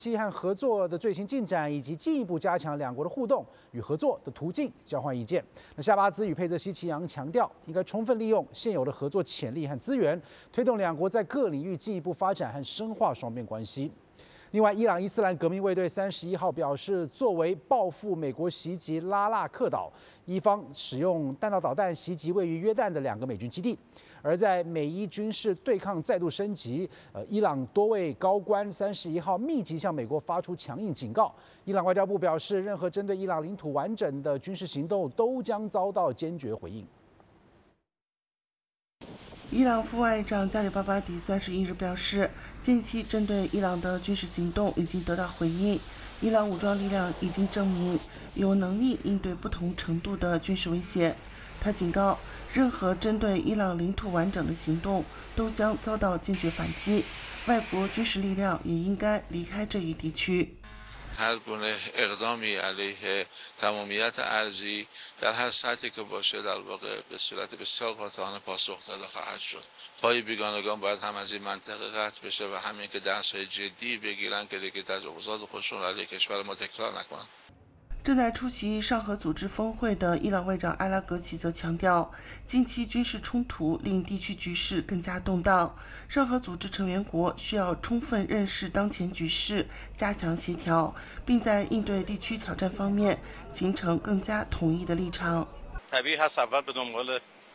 期和合作的最新进展，以及进一步加强两国的互动与合作的途径，交换意见。那夏巴兹与佩泽西奇扬强调，应该充分利用现有的合作潜力和资源，推动两国在各领域进一步发展和深化双边关系。另外，伊朗伊斯兰革命卫队31号表示，作为报复美国袭击拉纳克岛，伊方使用弹道导弹袭击位于约旦的2个美军基地。而在美伊军事对抗再度升级，伊朗多位高官31号密集向美国发出强硬警告。伊朗外交部表示，任何针对伊朗领土完整的军事行动都将遭到坚决回应。 伊朗副外长加里巴巴迪31日表示，近期针对伊朗的军事行动已经得到回应，伊朗武装力量已经证明有能力应对不同程度的军事威胁。他警告，任何针对伊朗领土完整的行动都将遭到坚决反击，外国军事力量也应该离开这一地区。 هر گونه اقدامی علیه تمامیت ارضی در هر سطحی که باشه در واقع به صورت بسیار قاطعانه پاسخ داده خواهد شد. پای بیگانگان باید هم از این منطقه قطع بشه و همین که درس‌های جدی بگیرن که دیگه تجاوزات خودشون علیه کشور ما تکرار نکنن. 正在出席上合组织峰会的伊朗外长阿拉格齐则强调，近期军事冲突令地区局势更加动荡，上合组织成员国需要充分认识当前局势，加强协调，并在应对地区挑战方面形成更加统一的立场。 طبیعی هست اول به دنبال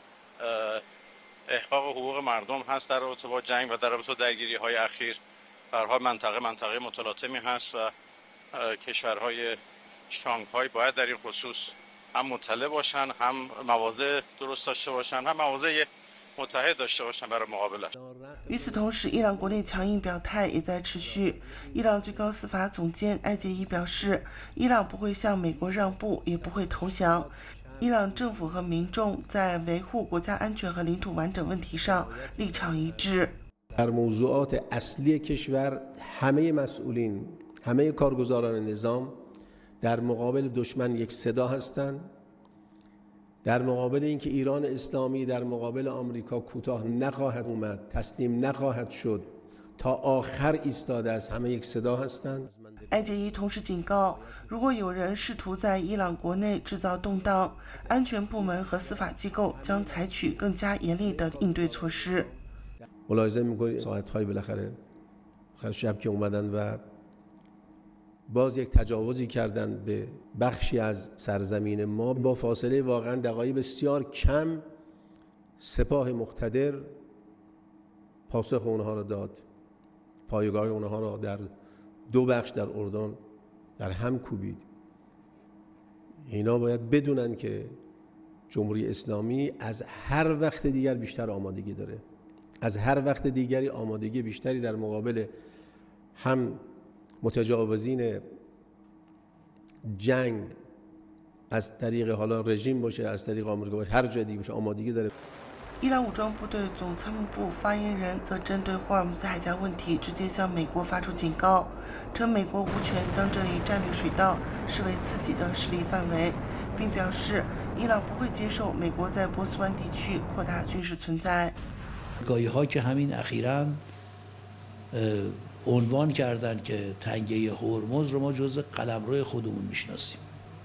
احقاق حقوق مردم هست در رابطه با جنگ و در رابطه با درگیری‌های اخیر. به هر حال منطقه متلاطمی هست و کشورهای شانگهای باید در این خصوص هم مطلع باشن، هم مواضع درست داشته باشن، هم مواضع متحد داشته باشن برای مقابله。 与此同时，伊朗国内强硬表态也在持续。伊朗最高司法总监埃杰伊表示，伊朗不会向美国让步，也不会投降。伊朗政府和民众在维护国家安全和领土完整问题上立场一致。 در موضوعات اصلی کشور همه مسئولین، همه کارگزاران نظام در مقابل دشمن یک صدا هستند. در مقابل اینکه ایران اسلامی در مقابل آمریکا کوتاه نخواهد اومد، تسلیم نخواهد شد، تا آخر ایستاده است، همه یک صدا هستند. 埃杰伊同时警告，如果有人试图在伊朗国内制造动荡，安全部门和司法机构将采取更加严厉的应对措施。 ملاحظه می‌کنید ساعت‌های بالاخره شب که اومدن و باز یک تجاوزی کردند به بخشی از سرزمین ما با فاصله واقعا دقایق بسیار کم سپاه مقتدر پاسخ اونها را داد. پایگاه اونها را در 2 بخش در اردن در هم کوبید. اینا باید بدونن که جمهوری اسلامی از هر وقت دیگر بیشتر آمادگی داره. از هر وقت دیگری آمادگی بیشتری در مقابل هم متجاوزین جنگ از طریق حالا رژیم باشه، از طریق آمریکا باشه، هر جای دیگه باشه آمادگی داره。 伊朗武装部队总参谋部发言人则针对霍尔木兹海峡问题直接向美国发出警告，称美国无权将这一战略水道视为自己的势力范围，并表示伊朗不会接受美国在波斯湾地区扩大军事存在。 گاهی‌ها که همین اخیراً عنوان کردن که تنگه هرمز رو ما جزء قلمرو خودمون میشناسیم.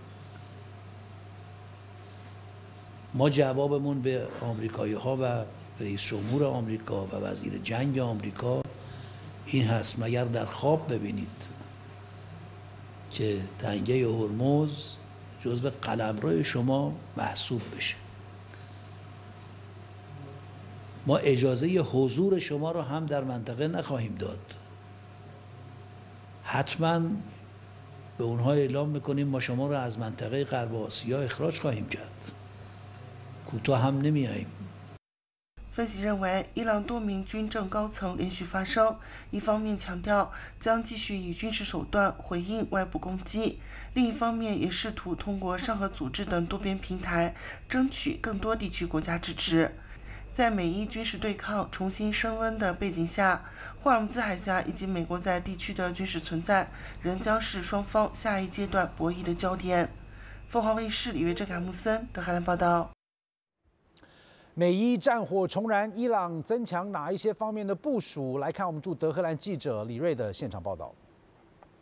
ما جوابمون به آمریکایی‌ها و رئیس جمهور آمریکا و وزیر جنگ آمریکا این هست مگر در خواب ببینید که تنگه هرمز جزء قلمرو شما محسوب بشه. ما اجازه حضور شما رو هم در منطقه نخواهیم داد. حتما به اونها اعلام میکنیم ما شما رو از منطقه غرب آسیا اخراج خواهیم کرد. کوتاه هم نمیاییم. 分析认为，伊朗多名军政高层连续发声，一方面强调将继续以军事手段回应外部攻击，另一方面也试图通过上合组织等多边平台争取更多地区国家支持。 在美伊军事对抗重新升温的背景下，霍尔木兹海峡以及美国在地区的军事存在，仍将是双方下一阶段博弈的焦点。凤凰卫视李约哲、坎穆森德黑兰报道。 美伊战火重燃，伊朗增强哪一些方面的部署？来看我们驻德黑兰记者李瑞的现场报道。